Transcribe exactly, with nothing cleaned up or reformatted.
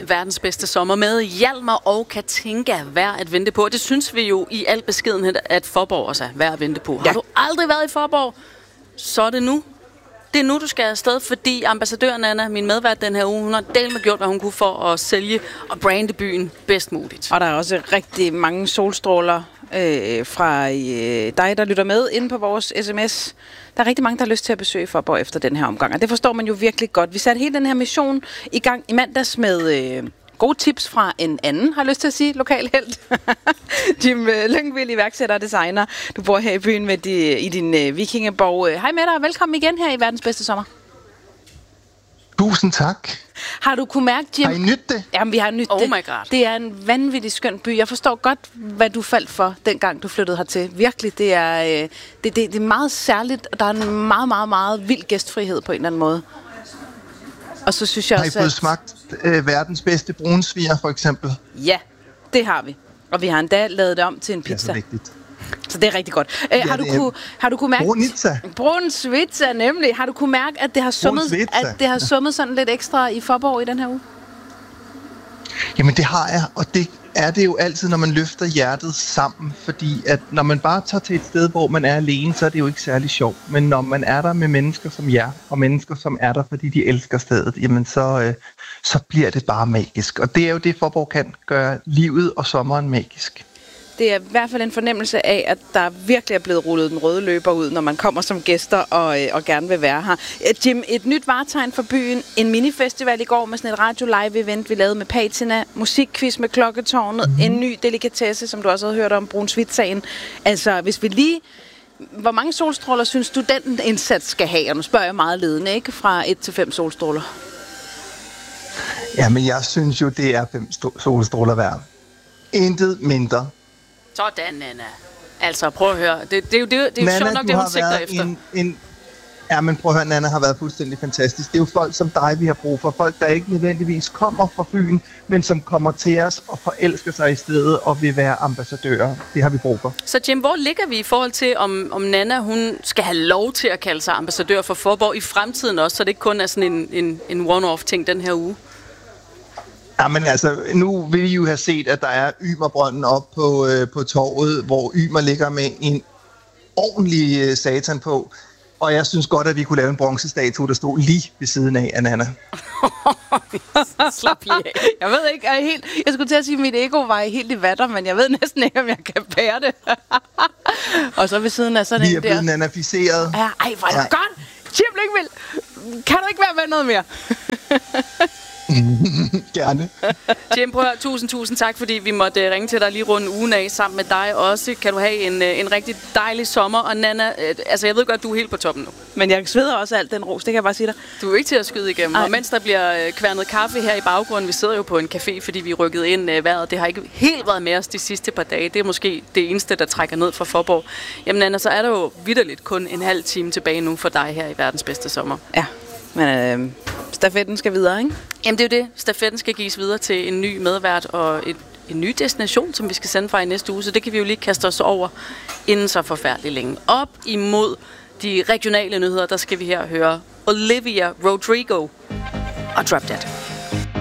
verdens bedste sommer med Hjalmar og Katinka værd at vente på. Det synes vi jo i al beskedenhed, at Faaborg også er værd at vente på. Ja. Har du aldrig været i Faaborg, så er det nu. Det er nu, du skal afsted, fordi ambassadøren Anna, min medvært den her uge, hun har delt med gjort, hvad hun kunne for at sælge og brande byen bedst muligt. Og der er også rigtig mange solstråler øh, fra øh, dig, der lytter med inde på vores sms. Der er rigtig mange, der har lyst til at besøge Faaborg efter den her omgang, og det forstår man jo virkelig godt. Vi satte hele den her mission i gang i mandags med øh, gode tips fra en anden, har lyst til at sige, lokal helt. Jim Lyngvild, iværksætter og designer. Du bor her i byen med de, i din øh, vikingeborg. Hej med dig, og velkommen igen her i verdens bedste sommer. Tusind tak. Har du kunne mærke, Jim? Har I nydt det? Jamen, vi har nydt oh det. My God. Det er en vanvittig skøn by. Jeg forstår godt, hvad du faldt for, dengang du flyttede hertil. Virkelig, det er, øh, det, det, det er meget særligt, og der er en meget, meget, meget vild gæstfrihed på en eller anden måde. Og så synes jeg har I også, fået at... smagt øh, verdens bedste brunsviger, for eksempel? Ja, det har vi. Og vi har endda lavet det om til en pizza. Det er så vigtigt. Så det er rigtig godt. Æ, ja, har, du kunne, har du kunne mærke... Brunitza. Brunsvitza, nemlig. Har du kunne mærke, at det har summet, at det har summet sådan lidt ekstra i Faaborg i den her uge? Jamen det har jeg, og det er det jo altid, når man løfter hjertet sammen, fordi at når man bare tager til et sted, hvor man er alene, så er det jo ikke særlig sjovt. Men når man er der med mennesker som jer, og mennesker som er der, fordi de elsker stedet, jamen så, øh, så bliver det bare magisk. Og det er jo det, Faaborg kan gøre livet og sommeren magisk. Det er i hvert fald en fornemmelse af, at der virkelig er blevet rullet den røde løber ud, når man kommer som gæster og, og gerne vil være her. Jim, et nyt vartegn for byen. En minifestival i går med sådan et radio-live-event, vi lavede med Patina. Musikquiz med Klokketårnet. Mm-hmm. En ny delikatesse, som du også havde hørt om, Brunsvitsagen. Altså, hvis vi lige... Hvor mange solstråler synes du, den indsats skal have? Og nu spørger jeg meget ledende, ikke? Fra et til fem solstråler. Jamen, jeg synes jo, det er fem solstråler værd. Intet mindre. Sådan, Nana. Altså, prøv at høre. Det, det er jo, det, det er jo sjovt nok, det hun sigter efter. En, en, ja, men prøv at høre, Nana har været fuldstændig fantastisk. Det er jo folk som dig, vi har brug for. Folk, der ikke nødvendigvis kommer fra byen, men som kommer til os og forelsker sig i stedet og vil være ambassadører. Det har vi brug for. Så Jim, hvor ligger vi i forhold til, om, om Nana hun skal have lov til at kalde sig ambassadør for Faaborg i fremtiden også, så det ikke kun er sådan en, en, en one-off-ting den her uge? Ja, men altså, nu vil I jo have set, at der er Ymerbrønden op på, øh, på torvet, hvor Ymer ligger med en ordentlig øh, satan på. Og jeg synes godt, at vi kunne lave en bronzestatue, der stod lige ved siden af Anna. Slap af. Jeg ved ikke, jeg, helt, jeg skulle til at sige, at mit ego var helt i vatter, men jeg ved næsten ikke, om jeg kan bære det. Og så ved siden af sådan vi en der... Vi er blevet nanaficeret. Ja, ej, hvor er det ja. Godt! Jim Lyngvild, kan du ikke være med noget mere? Gerne. Jim, prøv at høre, tusind, tusind tak, fordi vi måtte ringe til dig lige rundt ugen af sammen med dig også. Kan du have en, en rigtig dejlig sommer. Og Nana, altså jeg ved godt, du er helt på toppen nu. Men jeg sveder også alt den ros, det kan jeg bare sige dig. Du er ikke til at skyde igennem. Ej. Og mens der bliver kværnet kaffe her i baggrunden, vi sidder jo på en café, fordi vi er rykket ind uh, vejret. Det har ikke helt været med os de sidste par dage. Det er måske det eneste, der trækker ned fra Faaborg. Jamen Nana, så er der jo vitterligt kun en halv time tilbage nu for dig her i verdens bedste sommer. Ja, men øh, stafetten skal videre, ikke? Jamen det er jo det. Stafetten skal gives videre til en ny medvært og et, en ny destination, som vi skal sende fra i næste uge. Så det kan vi jo lige kaste os over inden så forfærdeligt længe. Op imod de regionale nyheder, der skal vi her høre Olivia Rodrigo og Drop Dead.